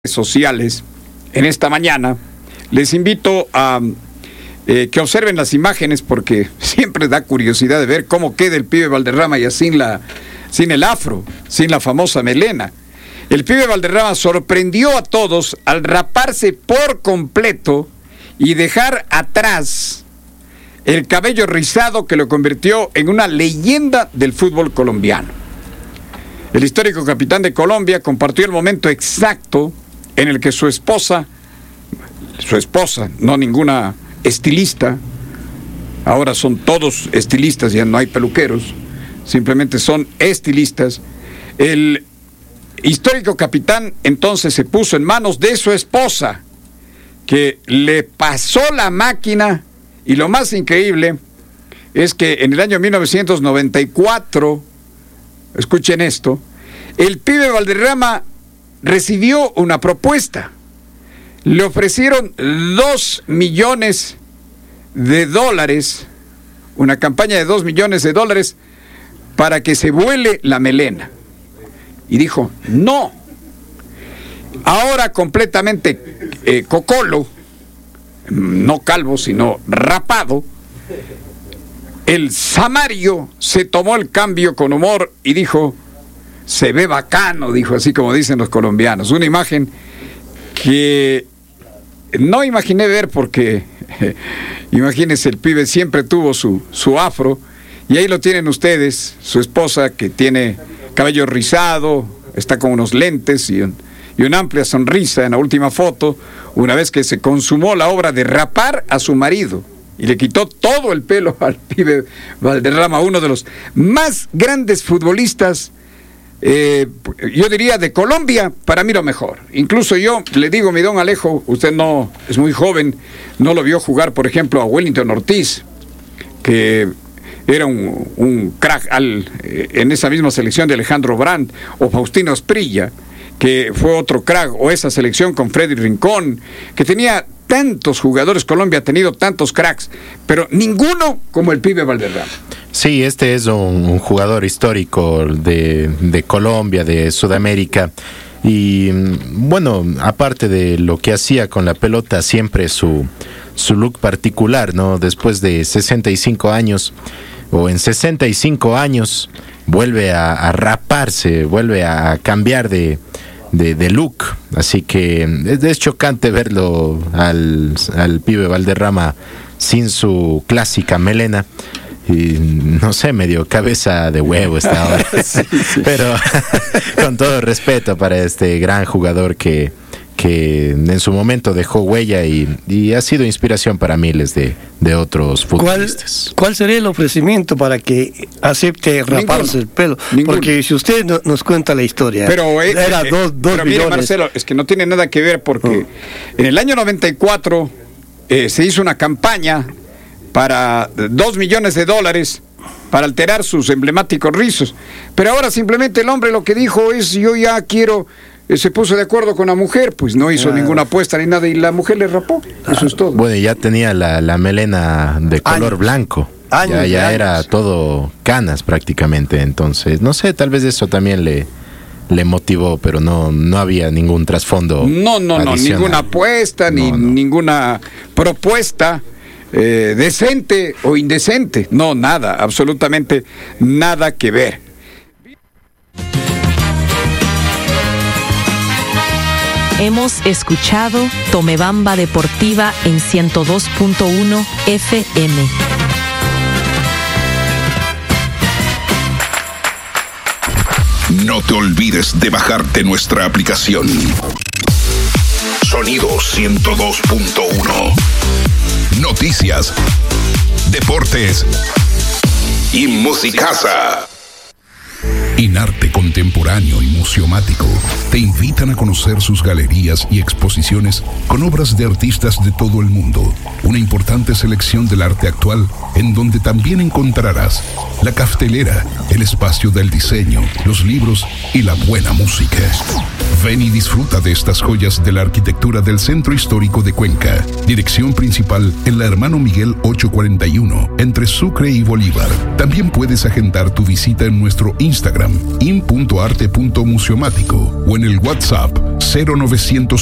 sociales en esta mañana. Les invito a que observen las imágenes porque siempre da curiosidad de ver cómo queda el pibe Valderrama ya sin el afro, sin la famosa melena. El pibe Valderrama sorprendió a todos al raparse por completo y dejar atrás el cabello rizado que lo convirtió en una leyenda del fútbol colombiano. El histórico capitán de Colombia compartió el momento exacto en el que su esposa, no ninguna estilista, ahora son todos estilistas, ya no hay peluqueros, simplemente son estilistas. El histórico capitán entonces se puso en manos de su esposa, que le pasó la máquina, y lo más increíble es que en el año 1994, escuchen esto, el pibe Valderrama recibió una propuesta. Le ofrecieron $2 millones, una campaña de $2 millones para que se vuele la melena. Y dijo, no. Ahora completamente cocolo, no calvo, sino rapado, el Samario se tomó el cambio con humor y dijo, se ve bacano, dijo, así como dicen los colombianos. Una imagen que no imaginé ver porque, imagínense, el pibe siempre tuvo su afro, y ahí lo tienen ustedes, su esposa que tiene cabello rizado, está con unos lentes y una amplia sonrisa en la última foto, una vez que se consumó la obra de rapar a su marido y le quitó todo el pelo al pibe Valderrama, uno de los más grandes futbolistas, yo diría de Colombia, para mí lo mejor. Incluso yo le digo, mi don Alejo, usted no es muy joven, no lo vio jugar, por ejemplo, a Wellington Ortiz, que era un crack en esa misma selección de Alejandro Brandt, o Faustino Asprilla, que fue otro crack, o esa selección con Freddy Rincón, que tenía tantos jugadores. Colombia ha tenido tantos cracks, pero ninguno como el pibe Valderrama. Sí, este es un jugador histórico de Colombia, de Sudamérica. Y bueno, aparte de lo que hacía con la pelota, siempre su look particular, ¿no? Después de 65 años, o en 65 años, vuelve a raparse, vuelve a cambiar de look. Así que es chocante verlo al pibe Valderrama sin su clásica melena. Y no sé, medio cabeza de huevo está ahora. Sí. Pero con todo respeto para este gran jugador que en su momento dejó huella y ha sido inspiración para miles de otros futbolistas. ¿Cuál sería el ofrecimiento para que acepte raparse el pelo? Ninguno. Porque si usted nos cuenta la historia, pero era dos pero millones. Mire, Marcelo, es que no tiene nada que ver porque en el año 94 se hizo una campaña para $2 millones para alterar sus emblemáticos rizos. Pero ahora simplemente el hombre lo que dijo es, yo ya quiero, se puso de acuerdo con la mujer, pues no hizo ninguna apuesta ni nada, y la mujer le rapó. Eso es todo. Bueno, ya tenía la melena de color blanco. Ya era todo canas prácticamente. Entonces, no sé, tal vez eso también le motivó, pero no había ningún trasfondo. No, ninguna apuesta, ninguna propuesta decente o indecente. No, nada, absolutamente nada que ver. Hemos escuchado Tomebamba Deportiva en 102.1 FM. No te olvides de bajarte nuestra aplicación. Sonido 102.1. Noticias, deportes y musicaza. Inarte Contemporáneo y Museomático te invitan a conocer sus galerías y exposiciones con obras de artistas de todo el mundo. Una importante selección del arte actual, en donde también encontrarás la cartelera, el espacio del diseño, los libros y la buena música. Ven y disfruta de estas joyas de la arquitectura del Centro Histórico de Cuenca. Dirección principal en la Hermano Miguel 841, entre Sucre y Bolívar. También puedes agendar tu visita en nuestro Instagram, Instagram in.arte.museomático o en el WhatsApp 0900